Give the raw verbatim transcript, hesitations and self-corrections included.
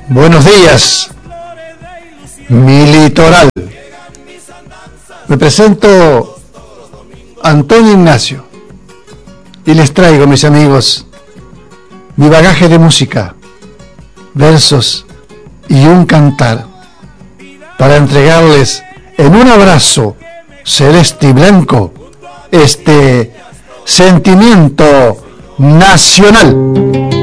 Buenos días, mi litoral. Me presento Antonio Ignacio y les traigo, mis amigos, mi bagaje de música, versos y un cantar para entregarles en un abrazo celeste y blanco este sentimiento nacional.